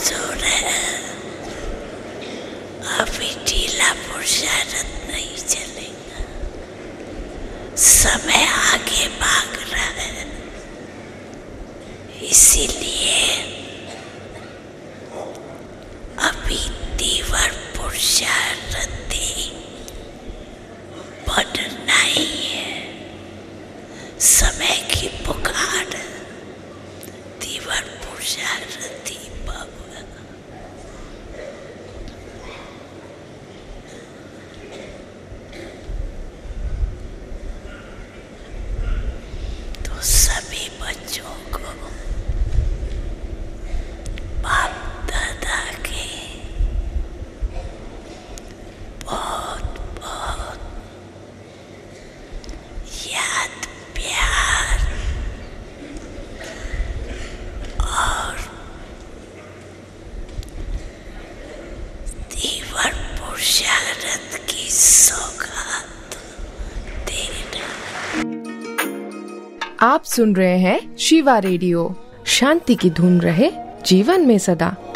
कमजोर है, अभी ढीला पुरुषार्थ नहीं चलेगा। समय आगे भाग रहा है, इसीलिए अभी तीव्र पुरुषार्थ बढ़ना ही है। समय की पुकार, तीव्र पुरुषार्थी भव। तो सभी बच्चों को बाप दादा के बहुत बहुत याद, प्यार और तीव्र पुरुषार्थ की सौगात देना। आप सुन रहे हैं शिवा रेडियो। शांति की धुन रहे जीवन में सदा।